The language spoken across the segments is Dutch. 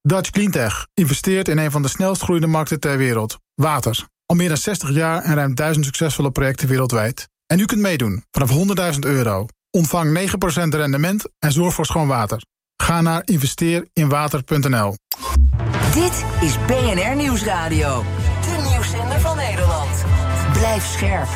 Dutch Cleantech investeert in een van de snelst groeiende markten ter wereld. Water. Al meer dan 60 jaar en ruim 1000 succesvolle projecten wereldwijd. En u kunt meedoen vanaf €100.000. Ontvang 9% rendement en zorg voor schoon water. Ga naar investeerinwater.nl. Dit is BNR Nieuwsradio. De nieuwszender van Nederland. Blijf scherp.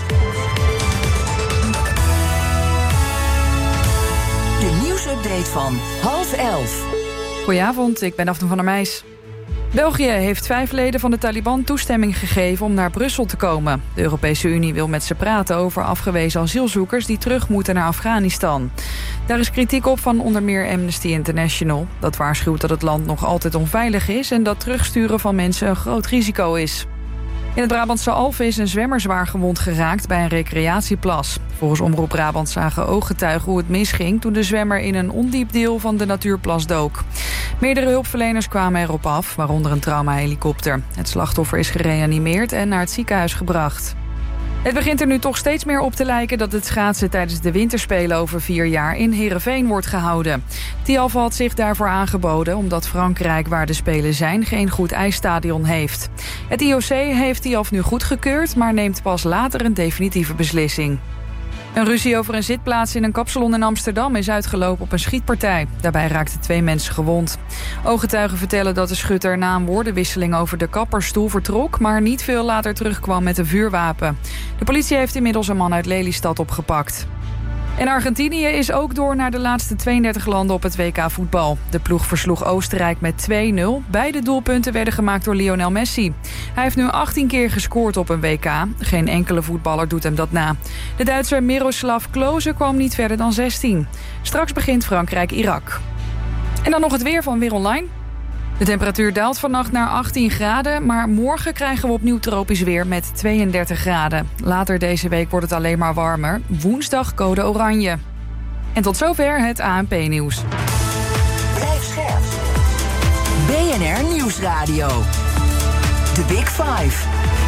De nieuwsupdate van 10:30. Goedenavond, ik ben Daphne van der Meijs. België heeft 5 leden van de Taliban toestemming gegeven om naar Brussel te komen. De Europese Unie wil met ze praten over afgewezen asielzoekers die terug moeten naar Afghanistan. Daar is kritiek op van onder meer Amnesty International. Dat waarschuwt dat het land nog altijd onveilig is en dat terugsturen van mensen een groot risico is. In het Brabantse Alphen is een zwemmer zwaar gewond geraakt bij een recreatieplas. Volgens Omroep Brabant zagen ooggetuigen hoe het misging toen de zwemmer in een ondiep deel van de natuurplas dook. Meerdere hulpverleners kwamen erop af, waaronder een traumahelikopter. Het slachtoffer is gereanimeerd en naar het ziekenhuis gebracht. Het begint er nu toch steeds meer op te lijken dat het schaatsen tijdens de winterspelen over 4 jaar in Heerenveen wordt gehouden. Tialf had zich daarvoor aangeboden omdat Frankrijk, waar de Spelen zijn, geen goed ijsstadion heeft. Het IOC heeft Tialf nu goedgekeurd, maar neemt pas later een definitieve beslissing. Een ruzie over een zitplaats in een kapsalon in Amsterdam is uitgelopen op een schietpartij. Daarbij raakten 2 mensen gewond. Ooggetuigen vertellen dat de schutter na een woordenwisseling over de kapperstoel vertrok, maar niet veel later terugkwam met een vuurwapen. De politie heeft inmiddels een man uit Lelystad opgepakt. En Argentinië is ook door naar de laatste 32 landen op het WK voetbal. De ploeg versloeg Oostenrijk met 2-0. Beide doelpunten werden gemaakt door Lionel Messi. Hij heeft nu 18 keer gescoord op een WK. Geen enkele voetballer doet hem dat na. De Duitser Miroslav Klose kwam niet verder dan 16. Straks begint Frankrijk-Irak. En dan nog het weer van Weer Online. De temperatuur daalt vannacht naar 18 graden... maar morgen krijgen we opnieuw tropisch weer met 32 graden. Later deze week wordt het alleen maar warmer. Woensdag code oranje. En tot zover het ANP-nieuws. Blijf scherp. BNR Nieuwsradio. The Big Five.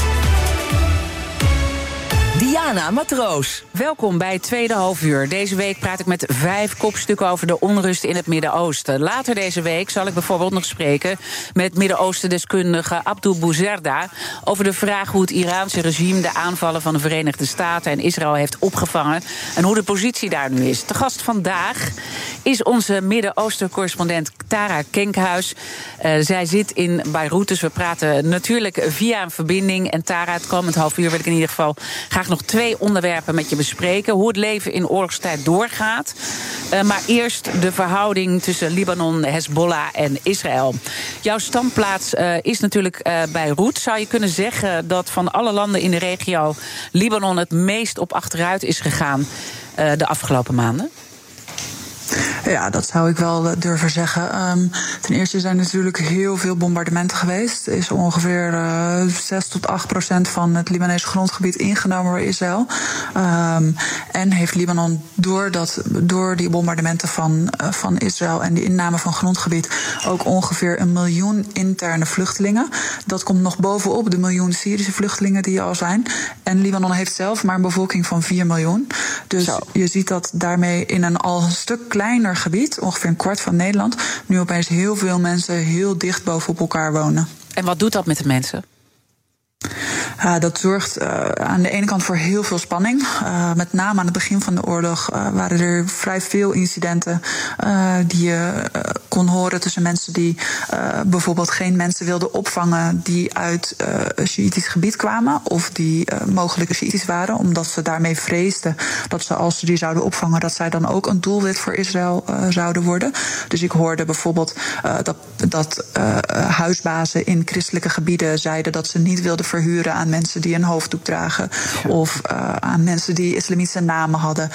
Diana Matroos. Welkom bij het tweede halfuur. Deze week praat ik met 5 kopstukken over de onrust in het Midden-Oosten. Later deze week zal ik bijvoorbeeld nog spreken met Midden-Oosten-deskundige Abdul Bouzerda over de vraag hoe het Iraanse regime de aanvallen van de Verenigde Staten en Israël heeft opgevangen en hoe de positie daar nu is. Te gast vandaag is onze Midden-Oosten-correspondent Tara Kenkhuis. Zij zit in Beirut, dus we praten natuurlijk via een verbinding. En Tara, het komend halfuur wil ik in ieder geval graag nog 2 onderwerpen met je bespreken. Hoe het leven in oorlogstijd doorgaat. Maar eerst de verhouding tussen Libanon, Hezbollah en Israël. Jouw standplaats is natuurlijk Beirut. Zou je kunnen zeggen dat van alle landen in de regio Libanon het meest op achteruit is gegaan de afgelopen maanden? Ja, dat zou ik wel durven zeggen. Ten eerste zijn er natuurlijk heel veel bombardementen geweest. Er is ongeveer 6-8% van het Libanese grondgebied ingenomen door Israël. En heeft Libanon door die bombardementen van Israël en de inname van grondgebied ook ongeveer 1 miljoen interne vluchtelingen. Dat komt nog bovenop de 1 miljoen Syrische vluchtelingen die er al zijn. En Libanon heeft zelf maar een bevolking van 4 miljoen. Dus je ziet dat daarmee in een al een stuk kleiner gebied, ongeveer een kwart van Nederland, nu opeens heel veel mensen heel dicht bovenop elkaar wonen. En wat doet dat met de mensen? Dat zorgt aan de ene kant voor heel veel spanning. Met name aan het begin van de oorlog waren er vrij veel incidenten die je kon horen tussen mensen die bijvoorbeeld geen mensen wilden opvangen die uit Sjiïtisch gebied kwamen of die mogelijk Sjiïtisch waren, omdat ze daarmee vreesden dat ze, als ze die zouden opvangen, dat zij dan ook een doelwit voor Israël zouden worden. Dus ik hoorde bijvoorbeeld dat huisbazen in christelijke gebieden zeiden dat ze niet wilden verhuren aan mensen die een hoofddoek dragen of aan mensen die islamitische namen hadden.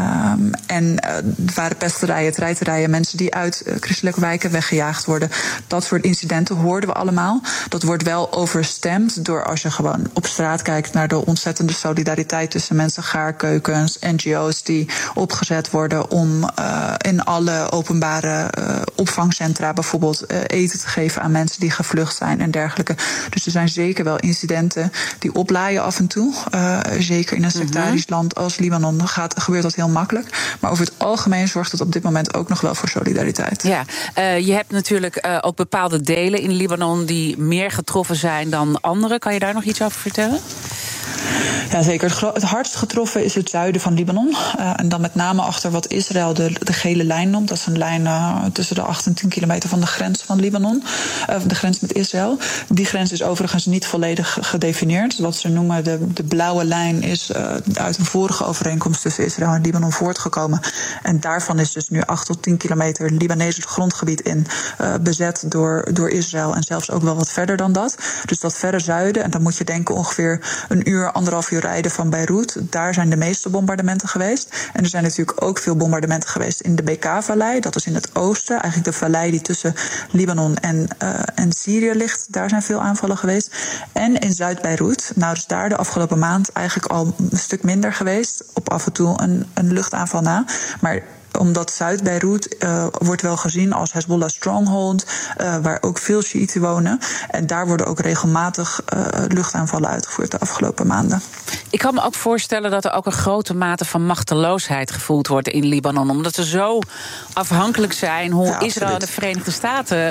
En er waren pesterijen, treiterijen, mensen die uit christelijke wijken weggejaagd worden. Dat soort incidenten hoorden we allemaal. Dat wordt wel overstemd door, als je gewoon op straat kijkt naar de ontzettende solidariteit tussen mensen, gaarkeukens, NGO's die opgezet worden om in alle openbare opvangcentra bijvoorbeeld eten te geven aan mensen die gevlucht zijn en dergelijke. Dus er zijn zeker wel incidenten die oplaaien af en toe. Zeker in een sectarisch land als Libanon gebeurt dat heel makkelijk. Maar over het algemeen zorgt het op dit moment ook nog wel voor solidariteit. Ja, je hebt natuurlijk ook bepaalde delen in Libanon die meer getroffen zijn dan andere. Kan je daar nog iets over vertellen? Ja, zeker. Het hardst getroffen is het zuiden van Libanon. En dan met name achter wat Israël de gele lijn noemt. Dat is een lijn tussen de 8 en 10 kilometer van de grens van Libanon. De grens met Israël. Die grens is overigens niet volledig gedefinieerd. Wat ze noemen de blauwe lijn is uit een vorige overeenkomst tussen Israël en Libanon voortgekomen. En daarvan is dus nu 8 tot 10 kilometer Libanees grondgebied in bezet door Israël. En zelfs ook wel wat verder dan dat. Dus dat verre zuiden, en dan moet je denken ongeveer een uur, 1,5 uur rijden van Beirut. Daar zijn de meeste bombardementen geweest. En er zijn natuurlijk ook veel bombardementen geweest in de Bekaa-vallei. Dat is in het oosten, eigenlijk de vallei die tussen Libanon en Syrië ligt. Daar zijn veel aanvallen geweest. En in Zuid-Beirut. Nou, dus daar de afgelopen maand eigenlijk al een stuk minder geweest. Op af en toe een luchtaanval na. Maar omdat Zuid-Beirut wordt wel gezien als Hezbollah stronghold, waar ook veel Sjiïten wonen. En daar worden ook regelmatig luchtaanvallen uitgevoerd de afgelopen maanden. Ik kan me ook voorstellen dat er ook een grote mate van machteloosheid gevoeld wordt in Libanon. Omdat ze zo afhankelijk zijn hoe Israël en de Verenigde Staten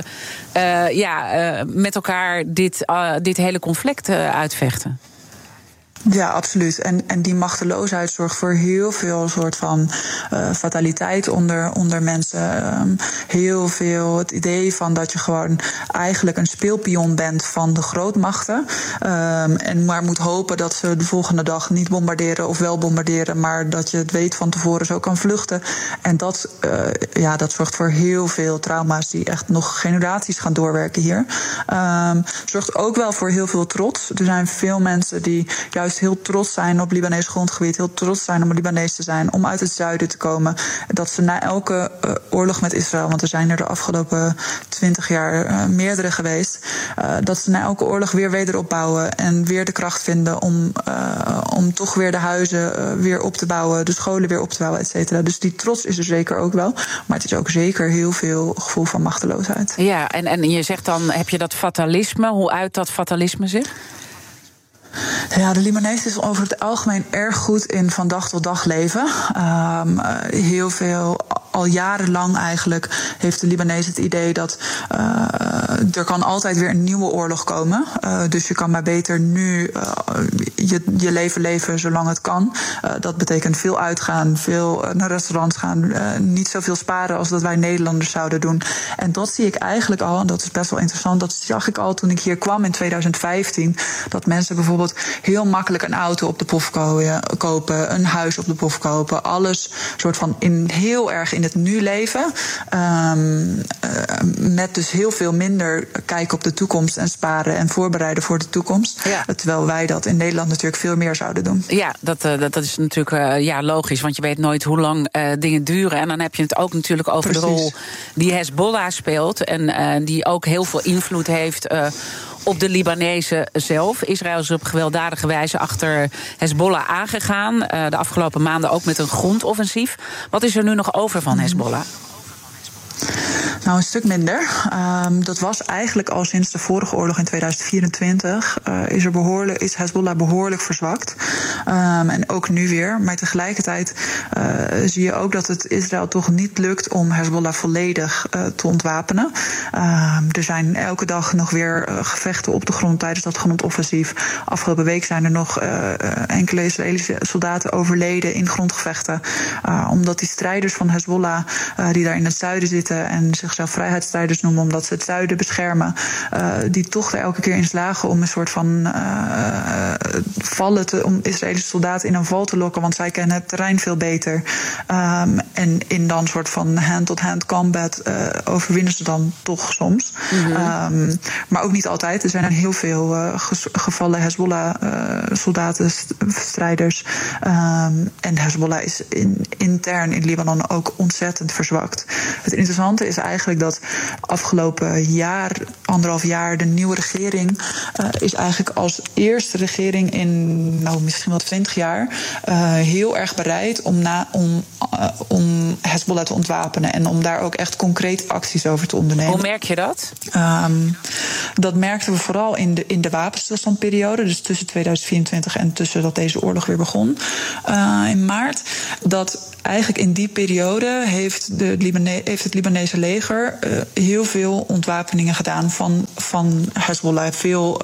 met elkaar dit hele conflict uitvechten. Ja, absoluut. En die machteloosheid zorgt voor heel veel soort van fataliteit onder mensen. Heel veel het idee van dat je gewoon eigenlijk een speelpion bent van de grootmachten. En maar moet hopen dat ze de volgende dag niet bombarderen of wel bombarderen, maar dat je het weet van tevoren zo kan vluchten. En dat zorgt voor heel veel trauma's die echt nog generaties gaan doorwerken hier. Zorgt ook wel voor heel veel trots. Er zijn veel mensen die juist heel trots zijn op Libanees grondgebied, heel trots zijn om Libanees te zijn, om uit het zuiden te komen. Dat ze na elke oorlog met Israël, want er zijn er de afgelopen 20 jaar meerdere geweest, dat ze na elke oorlog weer wederopbouwen en weer de kracht vinden om toch weer de huizen weer op te bouwen, de scholen weer op te bouwen, et cetera. Dus die trots is er zeker ook wel, maar het is ook zeker heel veel gevoel van machteloosheid. Ja, en je zegt dan, heb je dat fatalisme? Hoe uit dat fatalisme zich? Ja, de Libanees is over het algemeen erg goed in van dag tot dag leven. Heel veel, al jarenlang eigenlijk, heeft de Libanees het idee dat er kan altijd weer een nieuwe oorlog komen. Dus je kan maar beter nu je leven leven zolang het kan. Dat betekent veel uitgaan, veel naar restaurants gaan, niet zoveel sparen als dat wij Nederlanders zouden doen. En dat zie ik eigenlijk al, en dat is best wel interessant, dat zag ik al toen ik hier kwam in 2015, dat mensen bijvoorbeeld heel makkelijk een auto op de pof kopen, een huis op de pof kopen, alles soort van heel erg in het nu leven, met dus heel veel minder kijken op de toekomst en sparen en voorbereiden voor de toekomst. Ja. Terwijl wij dat in Nederland natuurlijk veel meer zouden doen. Ja, dat is natuurlijk logisch, want je weet nooit hoe lang dingen duren. En dan heb je het ook natuurlijk over de rol die Hezbollah speelt en die ook heel veel invloed heeft op de Libanezen zelf. Israël is op gewelddadige wijze achter Hezbollah aangegaan. De afgelopen maanden ook met een grondoffensief. Wat is er nu nog over van Hezbollah? Nou, een stuk minder. Dat was eigenlijk al sinds de vorige oorlog in 2024. Is Hezbollah behoorlijk verzwakt. En ook nu weer. Maar tegelijkertijd zie je ook dat het Israël toch niet lukt om Hezbollah volledig te ontwapenen. Er zijn elke dag nog weer gevechten op de grond tijdens dat grondoffensief. Afgelopen week zijn er nog enkele Israëlische soldaten overleden in grondgevechten. Omdat die strijders van Hezbollah, die daar in het zuiden zitten en zichzelf vrijheidsstrijders noemen omdat ze het zuiden beschermen, die toch er elke keer in slagen om een soort van om Israëlische soldaten in een val te lokken, want zij kennen het terrein veel beter. En in dan soort van hand-to-hand combat overwinnen ze dan toch soms. Mm-hmm. Maar ook niet altijd. Er zijn heel veel gevallen Hezbollah-soldaten, strijders. En Hezbollah is intern in Libanon ook ontzettend verzwakt. Het interessante is eigenlijk dat afgelopen jaar, 1,5 jaar, de nieuwe regering is eigenlijk als eerste regering in misschien wel 20 jaar heel erg bereid om Hezbollah te ontwapenen en om daar ook echt concrete acties over te ondernemen. Hoe merk je dat? Dat merkten we vooral in de wapenstilstandperiode, dus tussen 2024 en tussen dat deze oorlog weer begon in maart. Dat eigenlijk in die periode heeft het Libanese leger heel veel ontwapeningen gedaan van Hezbollah. Veel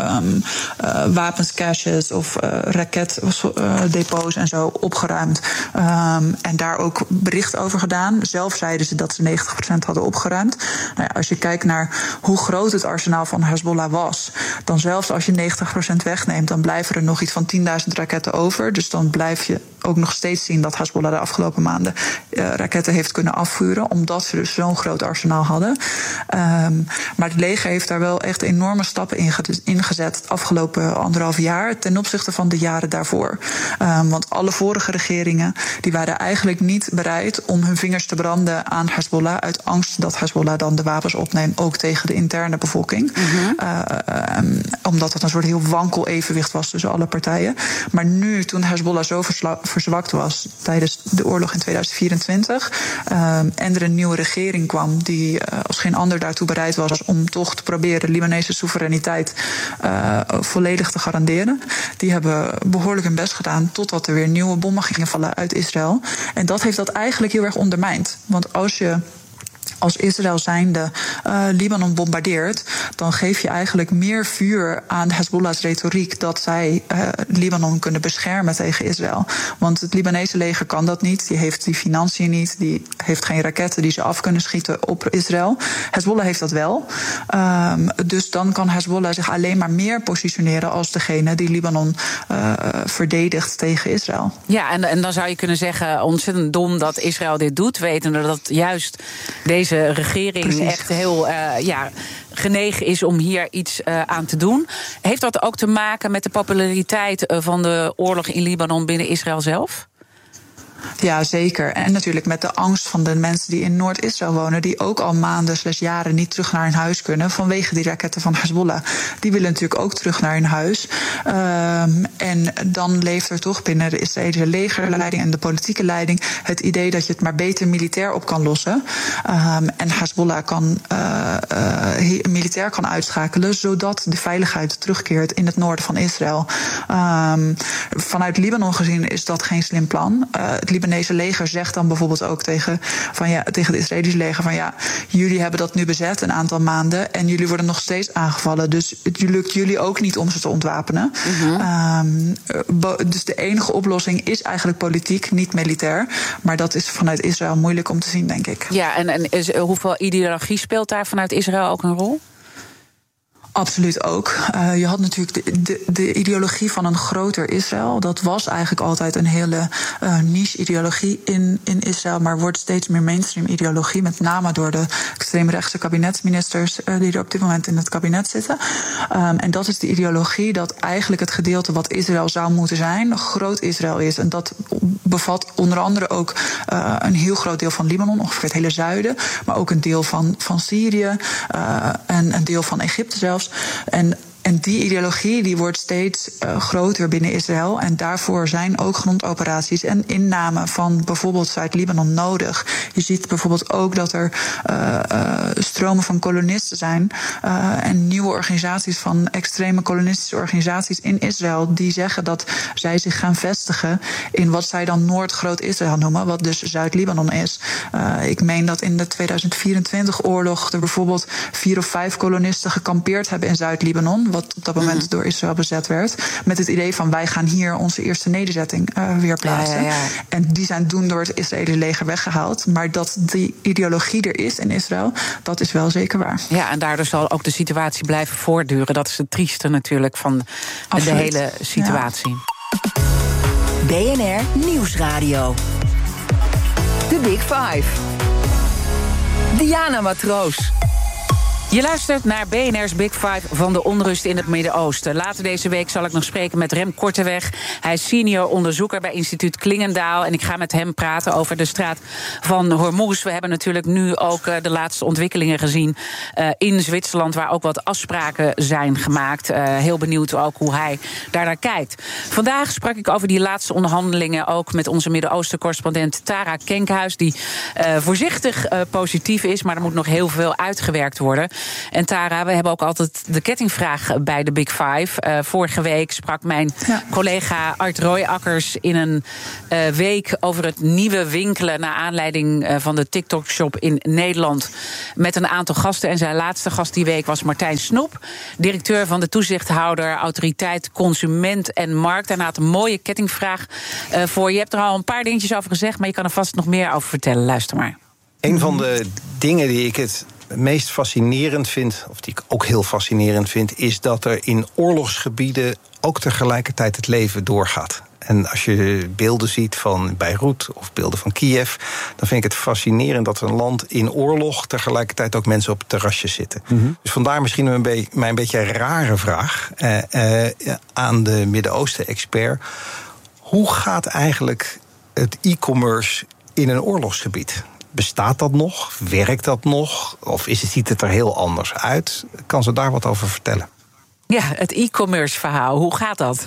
wapenscaches of raketdepots en zo opgeruimd. En daar ook bericht over gedaan. Zelf zeiden ze dat ze 90% hadden opgeruimd. Nou ja, als je kijkt naar hoe groot het arsenaal van Hezbollah was, dan zelfs als je 90% wegneemt, dan blijven er nog iets van 10.000 raketten over. Dus dan blijf je ook nog steeds zien dat Hezbollah de afgelopen maanden raketten heeft kunnen afvuren, omdat ze dus zo'n groot arsenaal hadden. Maar het leger heeft daar wel echt enorme stappen in gezet het afgelopen 1,5 jaar ten opzichte van de jaren daarvoor. Want alle vorige regeringen die waren eigenlijk niet bereid om hun vingers te branden aan Hezbollah uit angst dat Hezbollah dan de wapens opneemt, ook tegen de interne bevolking. Omdat het een soort heel wankel evenwicht was tussen alle partijen. Maar nu, toen Hezbollah zo verzwakt was tijdens de oorlog in 2024 en er een nieuwe regering kwam die als geen ander daartoe bereid was om toch te proberen Libanese soevereiniteit volledig te garanderen. Die hebben behoorlijk hun best gedaan totdat er weer nieuwe bommen gingen vallen uit Israël. En dat heeft dat eigenlijk heel erg ondermijnd. Want als Israël zijnde Libanon bombardeert, dan geef je eigenlijk meer vuur aan Hezbollah's retoriek dat zij Libanon kunnen beschermen tegen Israël. Want het Libanese leger kan dat niet. Die heeft die financiën niet. Die heeft geen raketten die ze af kunnen schieten op Israël. Hezbollah heeft dat wel. Dus dan kan Hezbollah zich alleen maar meer positioneren als degene die Libanon verdedigt tegen Israël. Ja, en dan zou je kunnen zeggen, ontzettend dom dat Israël dit doet, wetende dat juist deze regering echt heel genegen is om hier iets aan te doen. Heeft dat ook te maken met de populariteit van de oorlog in Libanon binnen Israël zelf? Ja, zeker. En natuurlijk met de angst van de mensen die in Noord-Israël wonen, die ook al maanden/jaren niet terug naar hun huis kunnen vanwege die raketten van Hezbollah. Die willen natuurlijk ook terug naar hun huis. En dan leeft er toch binnen de Israëlische legerleiding en de politieke leiding het idee dat je het maar beter militair op kan lossen. En Hezbollah militair kan uitschakelen, zodat de veiligheid terugkeert in het noorden van Israël. Vanuit Libanon gezien is dat geen slim plan. Het Libanese leger zegt dan bijvoorbeeld ook tegen het Israëlische leger van jullie hebben dat nu bezet een aantal maanden en jullie worden nog steeds aangevallen. Dus het lukt jullie ook niet om ze te ontwapenen. Dus de enige oplossing is eigenlijk politiek, niet militair. Maar dat is vanuit Israël moeilijk om te zien, denk ik. Ja, en hoeveel ideologie speelt daar vanuit Israël ook een rol? Absoluut ook. Je had natuurlijk de ideologie van een groter Israël. Dat was eigenlijk altijd een hele niche-ideologie in Israël, maar wordt steeds meer mainstream-ideologie, met name door de extreemrechtse kabinetsministers die er op dit moment in het kabinet zitten. En dat is de ideologie dat eigenlijk het gedeelte wat Israël zou moeten zijn, groot Israël is. En dat bevat onder andere ook een heel groot deel van Libanon, ongeveer het hele zuiden, maar ook een deel van Syrië en een deel van Egypte zelfs. En die ideologie die wordt steeds groter binnen Israël. En daarvoor zijn ook grondoperaties en inname van bijvoorbeeld Zuid-Libanon nodig. Je ziet bijvoorbeeld ook dat er stromen van kolonisten zijn. En nieuwe organisaties van extreme kolonistische organisaties in Israël die zeggen dat zij zich gaan vestigen in wat zij dan Noord-Groot-Israël noemen, wat dus Zuid-Libanon is. Ik meen dat in de 2024-oorlog er bijvoorbeeld 4 of 5 kolonisten gekampeerd hebben in Zuid-Libanon, wat op dat moment door Israël bezet werd, met het idee van wij gaan hier onze eerste nederzetting weer plaatsen. Ja. En die zijn toen door het Israëlische leger weggehaald. Maar dat die ideologie er is in Israël, dat is wel zeker waar. Ja, en daardoor zal ook de situatie blijven voortduren. Dat is het trieste natuurlijk van de hele situatie. Ja. BNR Nieuwsradio. The Big Five. Diana Matroos. Je luistert naar BNR's Big Five van de onrust in het Midden-Oosten. Later deze week zal ik nog spreken met Rem Korteweg. Hij is senior onderzoeker bij instituut Klingendaal. En ik ga met hem praten over de straat van Hormuz. We hebben natuurlijk nu ook de laatste ontwikkelingen gezien in Zwitserland, waar ook wat afspraken zijn gemaakt. Heel benieuwd ook hoe hij daarnaar kijkt. Vandaag sprak ik over die laatste onderhandelingen ook met onze Midden-Oosten-correspondent Tara Kenkhuis, die voorzichtig positief is, maar er moet nog heel veel uitgewerkt worden. En Tara, we hebben ook altijd de kettingvraag bij de Big Five. Vorige week sprak mijn collega Art Royakkers in een week over het nieuwe winkelen naar aanleiding van de TikTok-shop in Nederland met een aantal gasten. En zijn laatste gast die week was Martijn Snoep, directeur van de toezichthouder Autoriteit Consument en Markt. En hij had een mooie kettingvraag voor je. Je hebt er al een paar dingetjes over gezegd, maar je kan er vast nog meer over vertellen. Luister maar. Een van de dingen die ik het meest fascinerend vind, of die ik ook heel fascinerend vind, is dat er in oorlogsgebieden ook tegelijkertijd het leven doorgaat. En als je beelden ziet van Beirut of beelden van Kiev, dan vind ik het fascinerend dat een land in oorlog tegelijkertijd ook mensen op terrasjes zitten. Mm-hmm. Dus vandaar misschien een beetje een rare vraag aan de Midden-Oosten-expert. Hoe gaat eigenlijk het e-commerce in een oorlogsgebied? Bestaat dat nog? Werkt dat nog? Of ziet het er heel anders uit? Kan ze daar wat over vertellen? Ja, het e-commerce verhaal. Hoe gaat dat?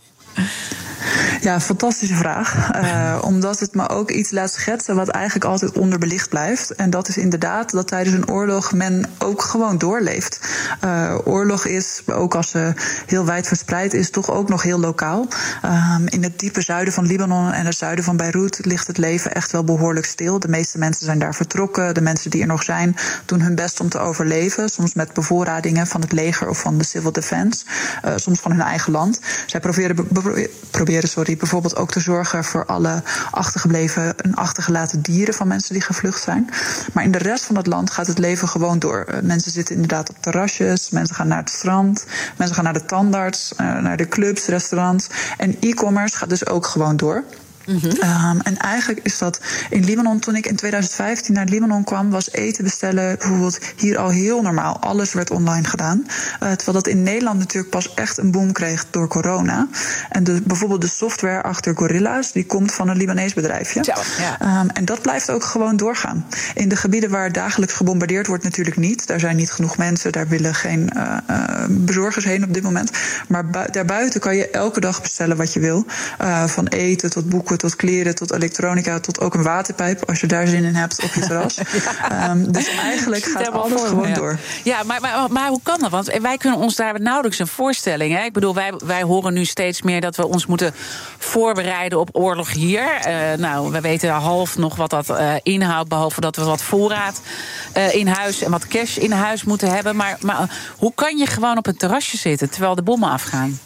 Ja, fantastische vraag. Omdat het me ook iets laat schetsen wat eigenlijk altijd onderbelicht blijft. En dat is inderdaad dat tijdens een oorlog men ook gewoon doorleeft. Oorlog is, ook als ze heel wijd verspreid is, toch ook nog heel lokaal. In het diepe zuiden van Libanon en het zuiden van Beirut ligt het leven echt wel behoorlijk stil. De meeste mensen zijn daar vertrokken. De mensen die er nog zijn doen hun best om te overleven. Soms met bevoorradingen van het leger of van de civil defense. Soms van hun eigen land. Zij proberen bijvoorbeeld ook te zorgen voor alle achtergebleven en achtergelaten dieren van mensen die gevlucht zijn. Maar in de rest van het land gaat het leven gewoon door. Mensen zitten inderdaad op terrasjes, mensen gaan naar het strand, mensen gaan naar de tandarts, naar de clubs, restaurants. En e-commerce gaat dus ook gewoon door. Mm-hmm. En eigenlijk is dat in Libanon, toen ik in 2015 naar Libanon kwam, was eten bestellen bijvoorbeeld hier al heel normaal. Alles werd online gedaan. Terwijl dat in Nederland natuurlijk pas echt een boom kreeg door corona. En bijvoorbeeld de software achter Gorilla's, die komt van een Libanees bedrijfje. Ja. En dat blijft ook gewoon doorgaan. In de gebieden waar dagelijks gebombardeerd wordt natuurlijk niet. Daar zijn niet genoeg mensen, daar willen geen bezorgers heen op dit moment. Maar daarbuiten kan je elke dag bestellen wat je wil. Van eten tot boeken, tot kleren, tot elektronica, tot ook een waterpijp, als je daar zin in hebt op je terras. Dus eigenlijk gaat alles gewoon door. Ja, maar hoe kan dat? Want wij kunnen ons daar nauwelijks een voorstelling. Hè? Ik bedoel, wij horen nu steeds meer dat we ons moeten voorbereiden op oorlog hier. We weten half nog wat dat inhoudt, behalve dat we wat voorraad in huis en wat cash in huis moeten hebben. Maar hoe kan je gewoon op een terrasje zitten terwijl de bommen afgaan?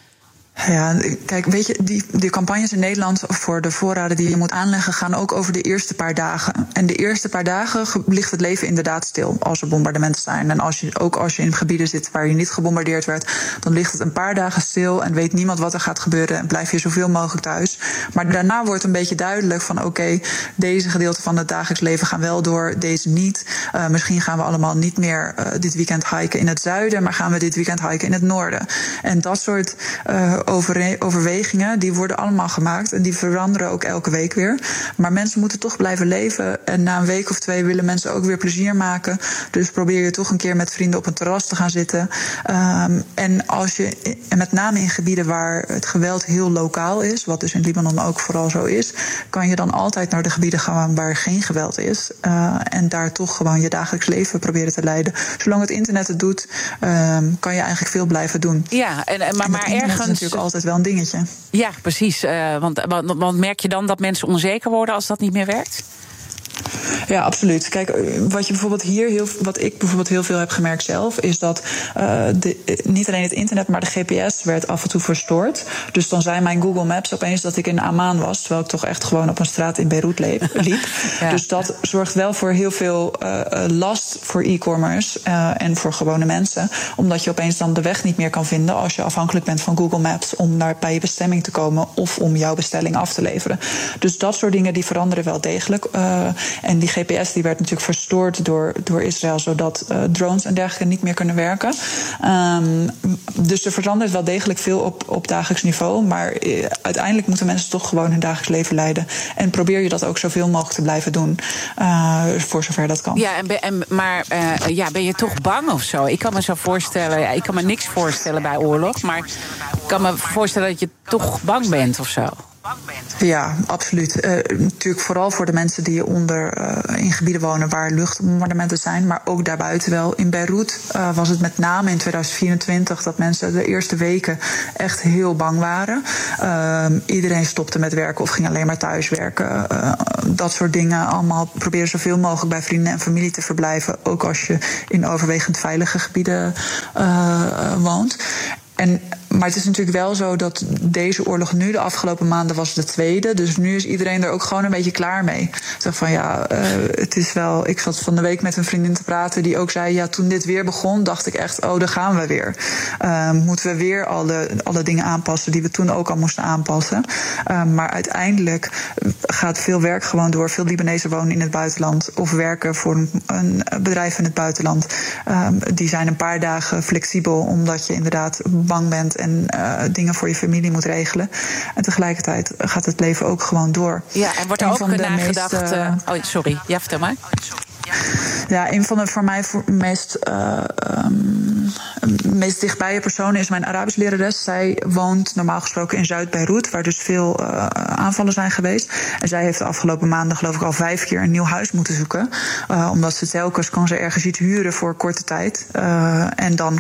Ja, kijk, weet je, die campagnes in Nederland voor de voorraden die je moet aanleggen gaan ook over de eerste paar dagen. En de eerste paar dagen ligt het leven inderdaad stil als er bombardementen zijn. En als je in gebieden zit waar je niet gebombardeerd werd, dan ligt het een paar dagen stil en weet niemand wat er gaat gebeuren en blijf je zoveel mogelijk thuis. Maar daarna wordt een beetje duidelijk van oké, deze gedeelten van het dagelijks leven gaan wel door, deze niet. Misschien gaan we allemaal niet meer dit weekend hiken in het zuiden, maar gaan we dit weekend hiken in het noorden. En dat soort overwegingen, die worden allemaal gemaakt en die veranderen ook elke week weer. Maar mensen moeten toch blijven leven en na een week of 2 willen mensen ook weer plezier maken. Dus probeer je toch een keer met vrienden op een terras te gaan zitten. En met name in gebieden waar het geweld heel lokaal is, wat dus in Libanon ook vooral zo is, kan je dan altijd naar de gebieden gaan waar geen geweld is. En daar toch gewoon je dagelijks leven proberen te leiden. Zolang het internet het doet, kan je eigenlijk veel blijven doen. Ja, maar ergens natuurlijk altijd wel een dingetje. Ja, precies. Want merk je dan dat mensen onzeker worden als dat niet meer werkt? Ja, absoluut. Kijk, wat ik bijvoorbeeld heel veel heb gemerkt zelf, is dat niet alleen het internet, maar de GPS werd af en toe verstoord. Dus dan zei mijn Google Maps opeens dat ik in Amman was, terwijl ik toch echt gewoon op een straat in Beirut liep. Ja. Dus dat zorgt wel voor heel veel last voor e-commerce en voor gewone mensen, omdat je opeens dan de weg niet meer kan vinden als je afhankelijk bent van Google Maps om bij je bestemming te komen of om jouw bestelling af te leveren. Dus dat soort dingen die veranderen wel degelijk. En die GPS die werd natuurlijk verstoord door Israël, zodat drones en dergelijke niet meer kunnen werken. Dus er verandert wel degelijk veel op dagelijks niveau. Maar uiteindelijk moeten mensen toch gewoon hun dagelijks leven leiden. En probeer je dat ook zoveel mogelijk te blijven doen, voor zover dat kan. Ja, ben je toch bang of zo? Ik kan me zo voorstellen, ik kan me niks voorstellen bij oorlog, maar ik kan me voorstellen dat je toch bang bent of zo. Ja, absoluut. Natuurlijk vooral voor de mensen die in gebieden wonen waar luchtbombardementen zijn, maar ook daarbuiten wel. In Beirut was het met name in 2024 dat mensen de eerste weken echt heel bang waren. Iedereen stopte met werken of ging alleen maar thuiswerken. Dat soort dingen allemaal. Proberen zoveel mogelijk bij vrienden en familie te verblijven, ook als je in overwegend veilige gebieden woont. Maar het is natuurlijk wel zo dat deze oorlog nu, de afgelopen maanden, was de tweede. Dus nu is iedereen er ook gewoon een beetje klaar mee. Zeg van het is wel. Ik zat van de week met een vriendin te praten die ook zei, ja, toen dit weer begon, dacht ik echt, daar gaan we weer. Moeten we weer alle dingen aanpassen die we toen ook al moesten aanpassen. Maar uiteindelijk gaat veel werk gewoon door. Veel Libanezen wonen in het buitenland of werken voor een bedrijf in het buitenland. Die zijn een paar dagen flexibel, omdat je inderdaad bang bent en dingen voor je familie moet regelen. En tegelijkertijd gaat het leven ook gewoon door. Ja, en wordt er ook nagedacht. Sorry, ja, vertel maar. Ja, een van de voor mij meest dichtbije personen is mijn Arabisch lerares. Zij woont normaal gesproken in Zuid-Beirut, waar dus veel aanvallen zijn geweest. En zij heeft de afgelopen maanden, geloof ik, al 5 keer een nieuw huis moeten zoeken. Omdat ze telkens kan ze ergens iets huren voor korte tijd. En dan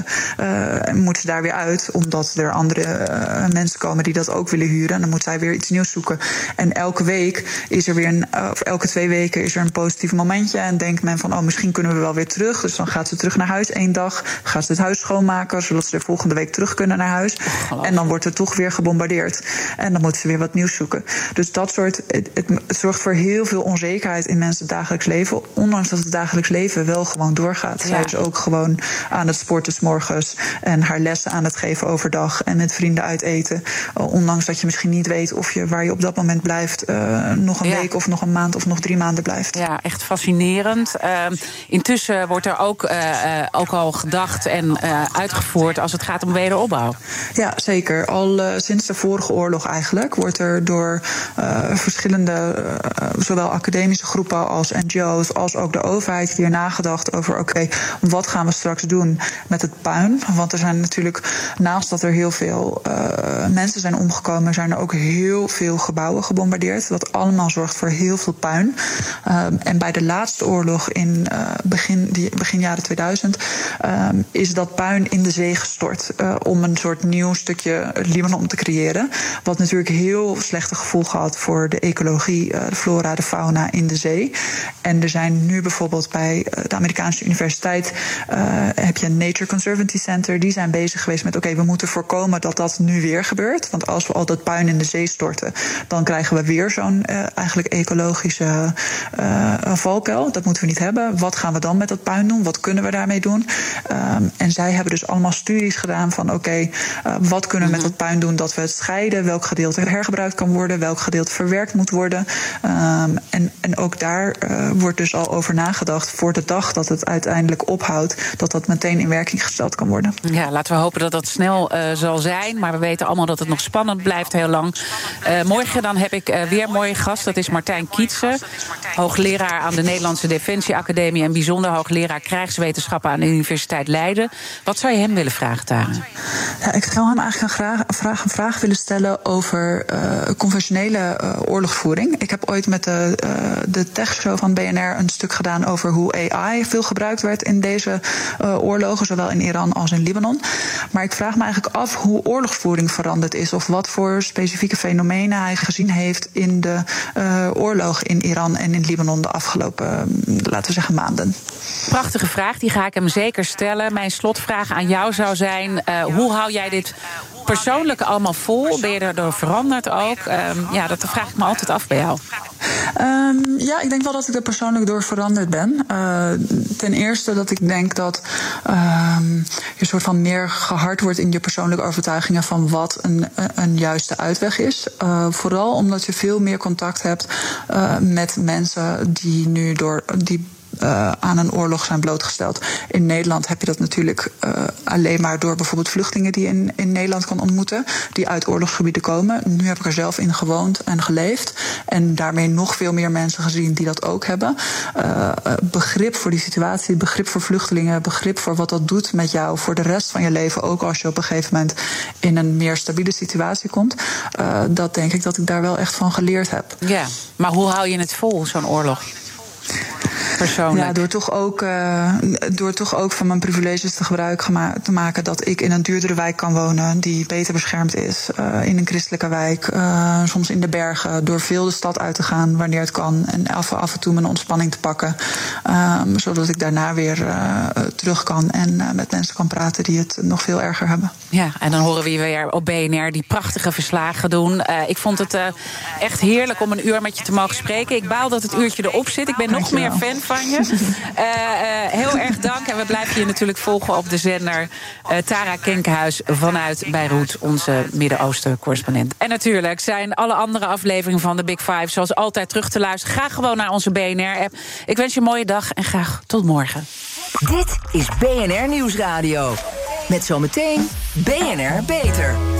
moet ze daar weer uit, omdat er andere mensen komen die dat ook willen huren. En dan moet zij weer iets nieuws zoeken. En elke week is er weer elke 2 weken is er een positief momentje. En denkt men van, misschien kunnen we wel weer terug. Dus dan gaat ze terug naar huis 1 dag. Gaat ze het huis schoonmaken, zodat ze de volgende week terug kunnen naar huis. En dan wordt er toch weer gebombardeerd. En dan moeten ze weer wat nieuws zoeken. Dus dat soort, het zorgt voor heel veel onzekerheid in mensen dagelijks leven. Ondanks dat het dagelijks leven wel gewoon doorgaat. Ja. Zij is ook gewoon aan het sporten 's morgens. En haar lessen aan het geven overdag. En met vrienden uit eten. Ondanks dat je misschien niet weet waar je op dat moment blijft. Nog een week of nog een maand of nog 3 maanden blijft. Ja, echt fascinerend. Intussen wordt er ook al gedacht en uitgevoerd als het gaat om wederopbouw. Ja, zeker. Al sinds de vorige oorlog eigenlijk wordt er door verschillende, zowel academische groepen als NGO's, als ook de overheid hier nagedacht over wat gaan we straks doen met het puin? Want er zijn natuurlijk, naast dat er heel veel mensen zijn omgekomen, zijn er ook heel veel gebouwen gebombardeerd. Wat allemaal zorgt voor heel veel puin. En bij de laatste oorlog in begin jaren 2000 is dat puin in de zee gestort. Om een soort nieuw stukje Libanon te creëren. Wat natuurlijk heel slechte gevolgen had voor de ecologie, de flora, de fauna in de zee. En er zijn nu bijvoorbeeld bij de Amerikaanse universiteit heb je een Nature Conservancy Center. Die zijn bezig geweest met we moeten voorkomen dat dat nu weer gebeurt. Want als we al dat puin in de zee storten, dan krijgen we weer zo'n eigenlijk ecologische valkuil. Dat moeten we niet hebben. Wat gaan we dan met dat puin doen? Wat kunnen we daarmee doen? En zij hebben dus allemaal studies gedaan van wat kunnen we met dat puin doen dat we het scheiden? Welk gedeelte hergebruikt kan worden? Welk gedeelte verwerkt moet worden? En ook daar wordt dus al over nagedacht voor de dag dat het uiteindelijk ophoudt, dat meteen in werking gesteld kan worden. Ja, laten we hopen dat dat snel zal zijn. Maar we weten allemaal dat het nog spannend blijft heel lang. Morgen dan heb ik weer een mooie gast. Dat is Martijn Kietsen, hoogleraar aan de Nederlandse Defensieacademie en bijzonder hoogleraar krijgswetenschappen aan de Universiteit Leiden. Wat zou je hem willen vragen, Tara? Ja, ik zou hem eigenlijk een vraag willen stellen over conventionele oorlogsvoering. Ik heb ooit met de techshow van BNR een stuk gedaan over hoe AI veel gebruikt werd in deze oorlogen, zowel in Iran als in Libanon. Maar ik vraag me eigenlijk af hoe oorlogsvoering veranderd is, of wat voor specifieke fenomenen hij gezien heeft in de oorlog in Iran en in Libanon de afgelopen, laten we zeggen, maanden. Prachtige vraag, die ga ik hem zeker stellen. Mijn slotvraag aan jou zou zijn, hoe hou jij dit persoonlijk allemaal vol? Ben je daardoor veranderd ook? Dat vraag ik me altijd af bij jou. Ja, ik denk wel dat ik er persoonlijk door veranderd ben. Ten eerste dat ik denk dat je soort van meer gehard wordt in je persoonlijke overtuigingen van wat een juiste uitweg is. Vooral omdat je veel meer contact hebt met mensen die aan een oorlog zijn blootgesteld. In Nederland heb je dat natuurlijk alleen maar door bijvoorbeeld vluchtelingen die je in Nederland kan ontmoeten, die uit oorlogsgebieden komen. Nu heb ik er zelf in gewoond en geleefd. En daarmee nog veel meer mensen gezien die dat ook hebben. Begrip voor die situatie, begrip voor vluchtelingen, begrip voor wat dat doet met jou voor de rest van je leven, ook als je op een gegeven moment in een meer stabiele situatie komt. Dat denk ik dat ik daar wel echt van geleerd heb. Ja, maar hoe hou je het vol, zo'n oorlog? Persoonlijk. Ja, door toch ook van mijn privileges te gebruik te maken dat ik in een duurdere wijk kan wonen die beter beschermd is. In een christelijke wijk, soms in de bergen, door veel de stad uit te gaan wanneer het kan. En af en toe mijn ontspanning te pakken. Zodat ik daarna weer terug kan en met mensen kan praten die het nog veel erger hebben. Ja, en dan horen we je weer op BNR die prachtige verslagen doen. Ik vond het echt heerlijk om een uur met je te mogen spreken. Ik baal dat het uurtje erop zit. Ik ben nog meer fan van je. Heel erg dank. En we blijven je natuurlijk volgen op de zender. Tara Kenkenhuis vanuit Beirut, onze Midden-Oosten-correspondent. En natuurlijk zijn alle andere afleveringen van de Big Five zoals altijd terug te luisteren. Ga gewoon naar onze BNR-app. Ik wens je een mooie dag en graag tot morgen. Dit is BNR Nieuwsradio. Met zometeen BNR Beter.